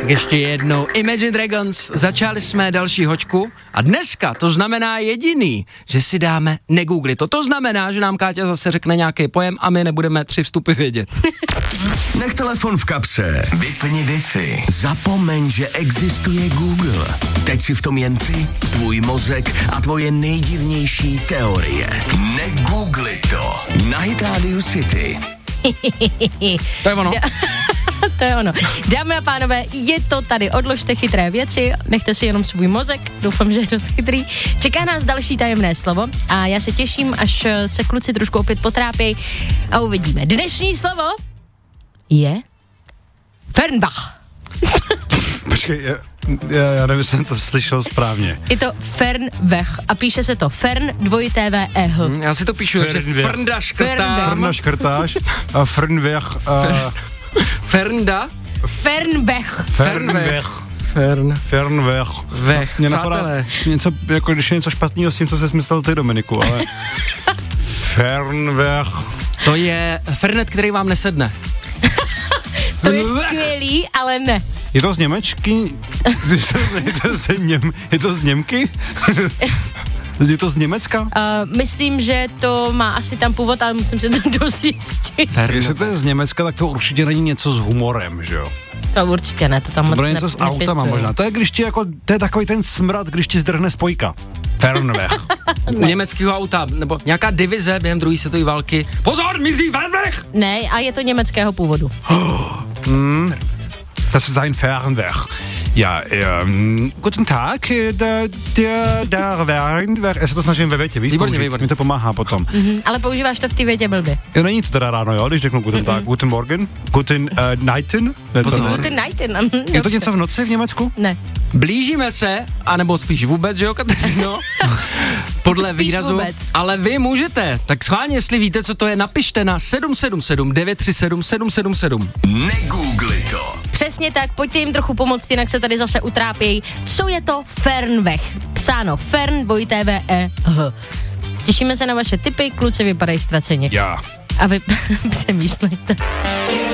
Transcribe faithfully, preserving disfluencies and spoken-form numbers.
Tak ještě jednou Imagine Dragons, začali jsme další hoďku a dneska to znamená jediný, že si dáme negooglit to. To znamená, že nám Káťa zase řekne nějaký pojem a my nebudeme tři vstupy vědět. Nech telefon v kapse, vypni Wi-Fi, zapomeň, že existuje Google. Teď si v tom jen ty, tvůj mozek a tvoje nejdivnější teorie. Negoogli to. Na Hit Radio City. To je ono. To je ono. Dámy a pánové, je to tady. Odložte chytré věci, nechte si jenom svůj mozek, doufám, že je dost chytrý. Čeká nás další tajemné slovo a já se těším, až se kluci trošku opět potrápějí a uvidíme. Dnešní slovo je Fernbach. Počkej, já, já, já nevím, jsem to slyšel správně. Je to Fernwech a píše se to Fern dvojité V E H. Já si to píšu, takže Frnda škrtám. Frnda škrtáš a Frnwech a... Fernda? Fernwech. Fernwech. Fern. Fernwech. Vech, Mě napadá přátelé. něco, jako když je něco špatného s tím, co jsi myslel ty, Dominiku, ale... Fernwech. To je Fernet, který vám nesedne. To je skvělý, ale ne. Je to z Němečky? Je to z, Něm, je to z Němky? Je to z Německa? Uh, myslím, že to má asi tam původ, ale musím se to dozjistit. Jestli to je z Německa, tak to určitě není něco s humorem, že jo? To určitě ne, to tam to moc bude něco s autama možná. To je, když ti jako, to je takový ten smrad, když ti zdrhne spojka. Fernwech. U německého auta, nebo nějaká divize během druhé světové války. Pozor, mizí Fernwech! Ne, a je to německého původu. Hmm. Das ist ein Fernwech. Ja, um, guten Tag, der, der, der Fernwech. Já se to snažím ve větě, víš? Výborně, výborně. Mi to pomáhá potom. Mm-hmm, ale používáš to v té větě blbě. Jo, není to teda ráno, jo, když řeknu guten Mm-mm. Tag, guten Morgen, guten uh, Nighten. Guten Nighten. Je to něco v noci v Německu? Ne. Blížíme se, anebo spíš vůbec, že jo, Kateřino? Podle Spíš výrazu. Vůbec. Ale vy můžete. Tak schválně, jestli víte, co to je, napište na sedm sedm sedm devět tři sedm sedm sedm sedm. Negoogli to. Přesně tak, pojďte jim trochu pomoct, jinak se tady zase utrápějí. Co je to Fernwech? Psáno Fern, dvojité V E H. Těšíme se na vaše tipy, kluci vypadají ztraceně. Já. A vy přemýšlejte.